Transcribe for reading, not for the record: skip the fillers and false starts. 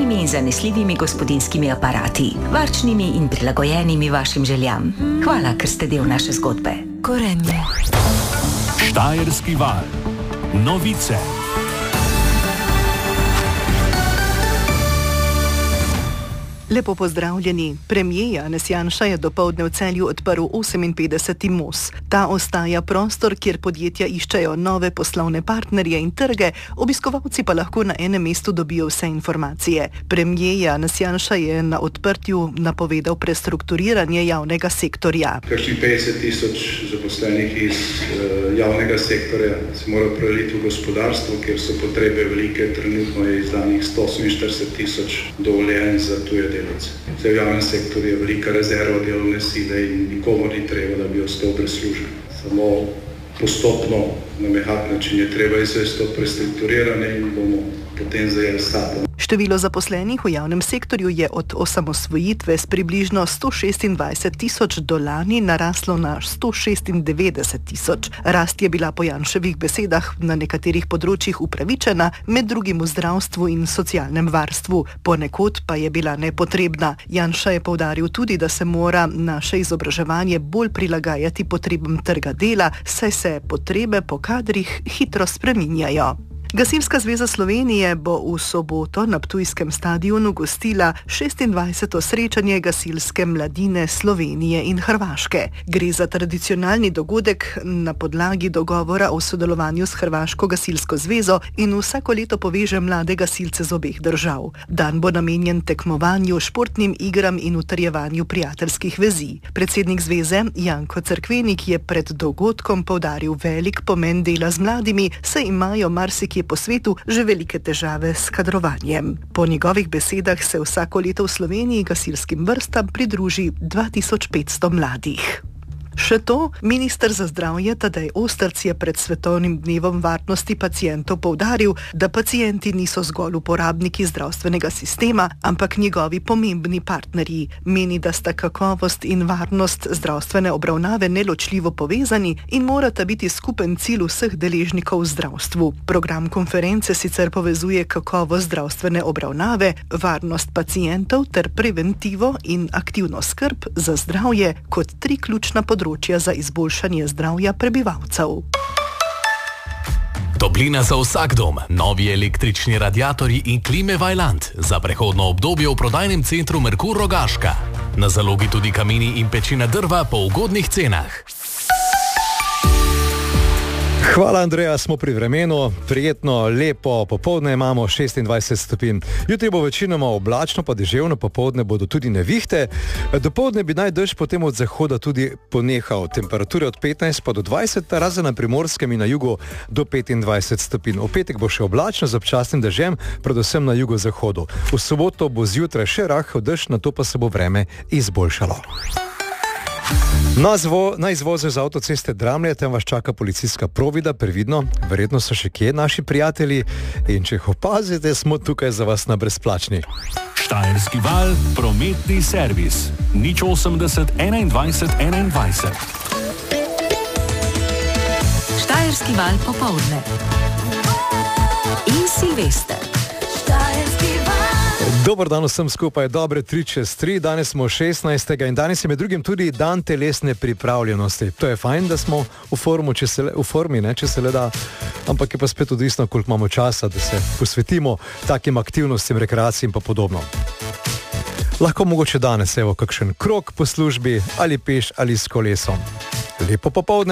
in zanesljivimi gospodinjskimi aparati, varčnimi in prilagojenimi vašim željam. Hvala, ker ste del naše zgodbe. Gorenje. Štajerski val. Novice. Lepo pozdravljeni. Premijer Janez Janša je dopoldne v Celju odprl 58. most. Ta ostaja prostor, kjer podjetja iščejo nove poslovne partnerje in trge, obiskovalci pa lahko na enem mestu dobijo vse informacije. Premijer Janez Janša je na odprtju napovedal prestrukturiranje javnega sektorja. Kakšnih 50,000 zaposlenih iz javnega sektorja se mora preliti v gospodarstvo, kjer so potrebe velike. Trenutno je izdanih 148,000 dovoljenj za tuje delavce. V javnem sektorju je velika rezerva delovne sile in nikomor ni treba, da bi ostal preslužen. Samo postopno, na mehak način je treba izvesti to prestrukturiranje in bomo potem zajeli sapo. Število zaposlenih v javnem sektorju je od osamosvojitve s približno 126,000 do lani naraslo na 196,000. Rast je bila po Janševih besedah na nekaterih področjih upravičena, med drugim v zdravstvu in socialnem varstvu, ponekod pa je bila nepotrebna. Janša je poudaril tudi, da se mora naše izobraževanje bolj prilagajati potrebam trga dela, saj se potrebe po kadrih hitro spreminjajo. Gasilska zveza Slovenije bo v soboto na ptujskem stadionu gostila 26. srečanje gasilske mladine Slovenije in Hrvaške. Gre za tradicionalni dogodek na podlagi dogovora o sodelovanju s Hrvaško gasilsko zvezo in vsako leto poveže mlade gasilce z obeh držav. Dan bo namenjen tekmovanju, športnim igram in utrjevanju prijateljskih vezi. Predsednik zveze Janko Cerkvenik je pred dogodkom poudaril velik pomen dela z mladimi, saj imajo marsikje po svetu že velike težave s kadrovanjem. Po njegovih besedah se vsako leto v Sloveniji gasilskim vrstam pridruži 2500 mladih. Še to, minister za zdravje Tadej Ostrc je pred Svetovnim dnevom varnosti pacientov poudaril, da pacienti niso zgolj uporabniki zdravstvenega sistema, ampak njegovi pomembni partnerji. Meni, da sta kakovost in varnost zdravstvene obravnave neločljivo povezani in morata biti skupen cilj vseh deležnikov v zdravstvu. Program konference sicer povezuje kakovost zdravstvene obravnave, varnost pacientov ter preventivo in aktivno skrb za zdravje kot tri ključna področja za izboljšanje zdravja prebivalcev. Toplina za vsak dom, novi električni radiatorji in klime Vaillant za prehodno obdobje v prodajnem centru Merkur Rogaška. Na zalogi tudi kamini in pečina drva po ugodnih cenah. Hvala, Andreja, smo pri vremenu. Prijetno, lepo, popoldne imamo 26 stopinj. Jutri bo večinoma oblačno, pa deževno, popoldne bodo tudi nevihte. Dopoldne bi naj dež potem od zahoda tudi ponehal. Temperature od 15 pa do 20, razen na Primorskem in na jugu do 25 stopinj. V petek bo še oblačno z občasnim dežem, predvsem na jugozahodu. V soboto bo zjutraj še rahel dež, nato pa se bo vreme izboljšalo. Na izvozu z avtoceste Dramlje tam vas čaka policijska provida, previdno, verjetno so še kje naši prijatelji in če jih opazite, smo tukaj za vas na brezplačni. Štajerski val, prometni servis. 080 21 21. Štajerski val popoldne. In Silvester. Dober dan vsem skupaj, dobre 3:03, danes smo 16. in danes je med drugim tudi dan telesne pripravljenosti. To je fajn, da smo v formi, če se le da, ampak je pa spet odvisno, koliko imamo časa, da se posvetimo takim aktivnostim, rekreaciji in pa podobno. Lahko mogoče danes, kakšen krog po službi, ali peš, ali s kolesom. Lepo popoldne.